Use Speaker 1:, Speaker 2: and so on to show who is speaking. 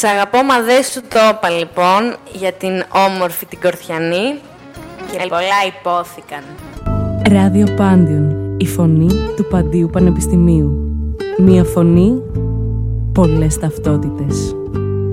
Speaker 1: Σ' αγαπώ μα δεν σου το είπα λοιπόν, για την όμορφη την Κορθιανή, και πολλά υπόθηκαν.
Speaker 2: Ράδιο Πάντιον, η φωνή του Παντίου Πανεπιστημίου. Μία φωνή, πολλές ταυτότητες.